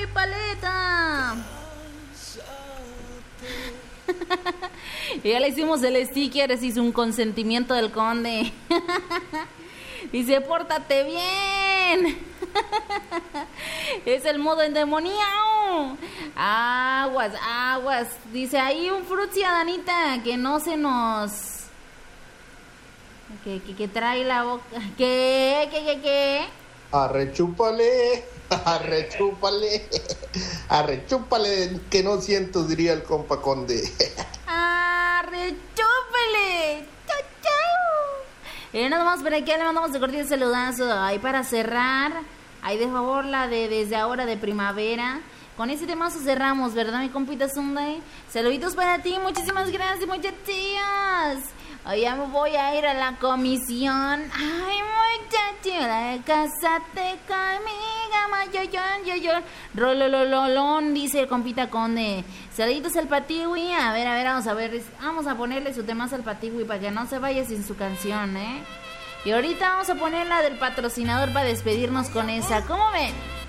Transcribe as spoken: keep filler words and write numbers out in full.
mi paleta. Y ya le hicimos el sticker, se hizo un consentimiento del conde. Dice, pórtate bien. Es el modo endemoniado. Aguas, aguas. Dice ahí un frutzi a Danita, que no se nos... Que, que, que trae la boca. ¿Qué? ¿Qué? ¿Qué? ¿Qué? Arrechúpale. Arrechúpale. Arrechúpale. Que no siento, diría el compa conde. Arrechúpale. Chau, chau. Y nada más por aquí le mandamos de cordial saludazo. Ahí para cerrar. Ahí de favor la de Desde Ahora de Primavera. Con ese temazo cerramos, ¿verdad, mi compita Sunday? Saluditos para ti, muchísimas gracias, muchachos. Hoy ya me voy a ir a la comisión. Ay, muchacho, cásate conmigo, mayoyón, yoyón. Rololololón, dice el compita conde. Saluditos al Patiwi. A ver, a ver, vamos a ver. Vamos a ponerle su temazo al Patiwi para que no se vaya sin su canción, ¿eh? Y ahorita vamos a poner la del patrocinador para despedirnos con esa. ¿Cómo ven?